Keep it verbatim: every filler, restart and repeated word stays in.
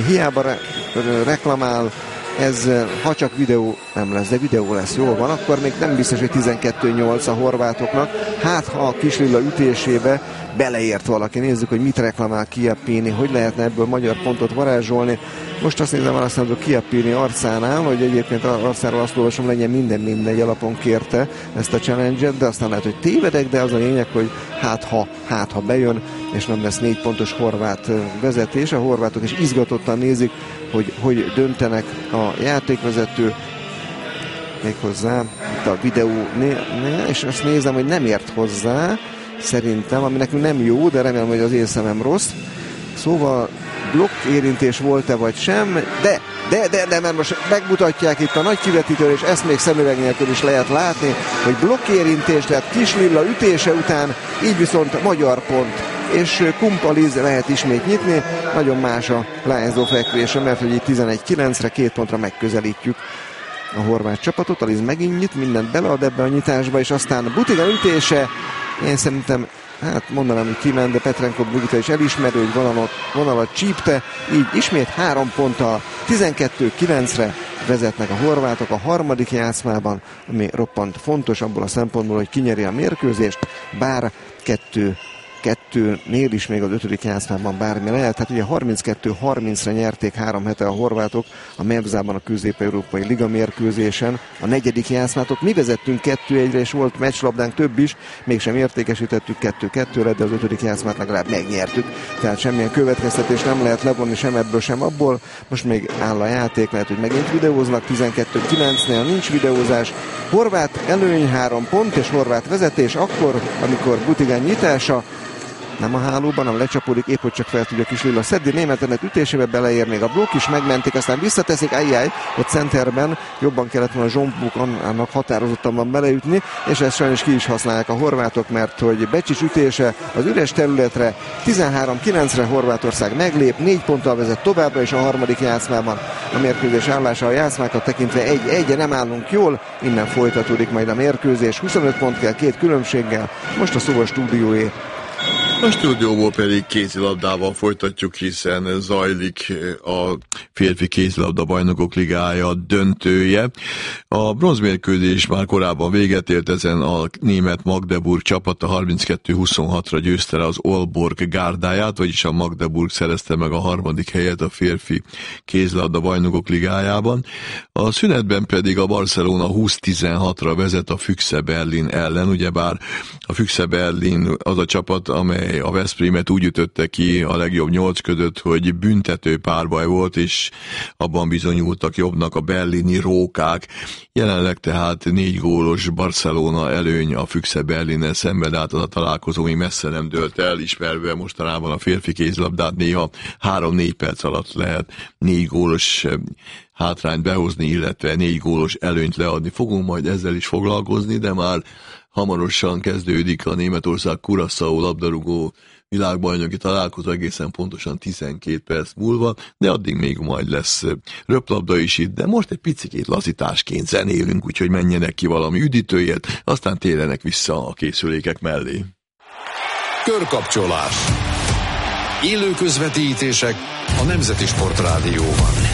Hiába re- reklamál, ez, ha csak videó nem lesz, de videó lesz, jól van, akkor még nem biztos, hogy tizenkettő nyolc a horvátoknak. Hát, ha a Kislilla ütésébe beleért valaki, nézzük, hogy mit reklamál Chiappini, hogy lehetne ebből magyar pontot varázsolni. Most azt nézem el, azt mondom, Chiappini arcánál, hogy egyébként arcáról azt olvasom, legyen minden mindegy alapon kérte ezt a challenge-et, de aztán lehet, hogy tévedek, de az a lényeg, hogy hát ha, hát ha bejön, és nem lesz négy pontos horvát vezetés. A horvátok is izgatottan nézik, hogy hogy döntenek a játékvezető, méghozzá itt a videónél, és azt nézem, hogy nem ért hozzá, szerintem, ami nekünk nem jó, de remélem, hogy az én szemem rossz. Szóval blokk érintés volt-e vagy sem, de, de, de, de, mert most megmutatják itt a nagy kivetítőn, és ezt még szemüveg nélkül is lehet látni, hogy blokk érintés, tehát Kislilla ütése után, így viszont magyar pont. És Kumpa-Liz lehet ismét nyitni, nagyon más a leányzó fekvése, mert hogy itt tizenegy kilencre, két pontra megközelítjük a horvát csapatot. A Liz megint nyit, mindent belead ebbe a nyitásba, és aztán Butiga ütése, én szerintem, hát mondanám, hogy kiment, de Petrenko Bugita is elismerő, hogy vonalat, vonalat csípte, így ismét három ponttal tizenkettő kilencre vezetnek a horvátok a harmadik játszmában, ami roppant fontos abból a szempontból, hogy kinyeri a mérkőzést, bár kettő kettőnél is még az ötödik játszmában bármi lehet. Tehát ugye harminckettő harmincra nyerték három hete a horvátok a Mevzában a közép-európai liga mérkőzésen. A negyedik játszmátok mi vezettünk kettő egyre, és volt meccslabdánk több is, mégsem értékesítettük kettő kettőre, de az ötödik játszmát legalább megnyertük. Tehát semmilyen következtetés nem lehet levonni sem ebből, sem abból. Most még áll a játék, lehet, hogy megint videóznak. tizenkettő kilencnél nincs videózás. Horvát előny három pont és horvát vezetés akkor, amikor Butigán nyitása nem a hálóban, hanem lecsapódik, épp hogy csak fel tudja Kislilla szedni. Németenek ütésébe beleér még a blokk is, megmentik, aztán visszateszik, ajjaj, ott centerben jobban kellett volna Zsombuk annak határozottan van beleütni, és ezt sajnos ki is használják a horvátok, mert hogy Becsics ütése az üres területre, tizenhárom kilencre Horvátország meglép, négy ponttal vezet továbbra, és a harmadik játszmában a mérkőzés állása a játszmákat tekintve egy egy, nem állunk jól, innen folytatódik majd a mérkőzés, huszonöt pont kell két különbséggel, most a Szóval stúdióé. A stúdióból pedig kézilabdával folytatjuk, hiszen zajlik a férfi kézilabda bajnokok ligája döntője. A bronzmérkőzés már korábban véget ért, ezen a német Magdeburg csapata harminckettő huszonhatra győzte le az Aalborg gárdáját, vagyis a Magdeburg szerezte meg a harmadik helyet a férfi kézilabda bajnokok ligájában. A szünetben pedig a Barcelona húsz tizenhatra vezet a Füchse Berlin ellen, ugyebár a Füchse Berlin az a csapat, amely a Veszprémet úgy ütötte ki a legjobb nyolc között, hogy büntető párbaj volt, és abban bizonyultak jobbnak a berlini rókák. Jelenleg tehát négy gólos Barcelona előny a Füchse Berlinnel szemben, át az a találkozó még messze nem dőlt el, ismerve mostanában a férfi kézilabdát néha három-négy perc alatt lehet négy gólos hátrányt behozni, illetve négy gólos előnyt leadni. Fogunk majd ezzel is foglalkozni, de már hamarosan kezdődik a Németország Curaçao labdarúgó világbajnoki találkozó, egészen pontosan tizenkét perc múlva, de addig még majd lesz röplabda is itt, de most egy picikét lazításként zenélünk, úgyhogy menjenek ki valami üdítőjét, aztán térjenek vissza a készülékek mellé. Körkapcsolás. Élő közvetítések a Nemzeti Sportrádióban.